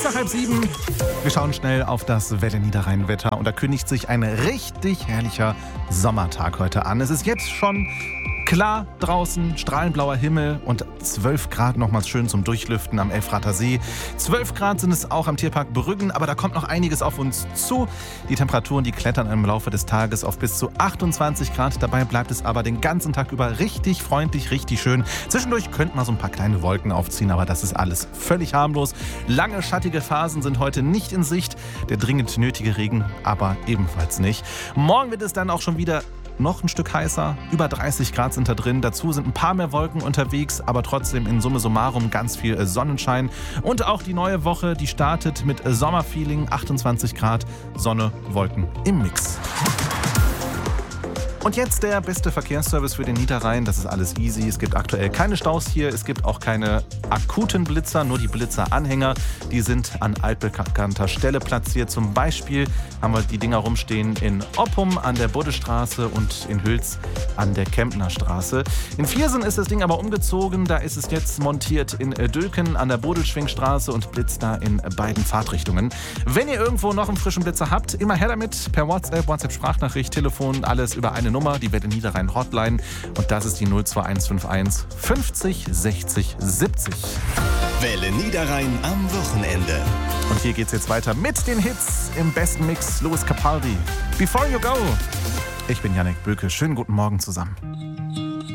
6:05. Wir schauen schnell auf das Welle Niederrhein-Wetter und da kündigt sich ein richtig herrlicher Sommertag heute an. Es ist jetzt schon klar draußen, strahlend blauer Himmel und 12 Grad nochmals schön zum Durchlüften am Elfrather See. 12 Grad sind es auch am Tierpark Brüggen, aber da kommt noch einiges auf uns zu. Die Temperaturen, die klettern im Laufe des Tages auf bis zu 28 Grad. Dabei bleibt es aber den ganzen Tag über richtig freundlich, richtig schön. Zwischendurch könnten mal so ein paar kleine Wolken aufziehen, aber das ist alles völlig harmlos. Lange schattige Phasen sind heute nicht in Sicht. Der dringend nötige Regen aber ebenfalls nicht. Morgen wird es dann auch schon wieder noch ein Stück heißer, über 30 Grad sind da drin. Dazu sind ein paar mehr Wolken unterwegs, aber trotzdem in Summe summarum ganz viel Sonnenschein. Und auch die neue Woche, die startet mit Sommerfeeling, 28 Grad, Sonne, Wolken im Mix. Und jetzt der beste Verkehrsservice für den Niederrhein. Das ist alles easy. Es gibt aktuell keine Staus hier. Es gibt auch keine akuten Blitzer, nur die Blitzeranhänger. Die sind an altbekannter Stelle platziert. Zum Beispiel haben wir die Dinger rumstehen in Oppum an der Buddestraße und in Hüls an der Kemptner Straße. In Viersen ist das Ding aber umgezogen. Da ist es jetzt montiert in Dülken an der Bodelschwingstraße und blitzt da in beiden Fahrtrichtungen. Wenn ihr irgendwo noch einen frischen Blitzer habt, immer her damit. Per WhatsApp-Sprachnachricht, Telefon, alles über eine Nummer, die Welle Niederrhein Hotline. Und das ist die 02151 50 60 70. Welle Niederrhein am Wochenende. Und hier geht's jetzt weiter mit den Hits im besten Mix. Louis Capaldi, Before You Go. Ich bin Jannik Böke. Schönen guten Morgen zusammen.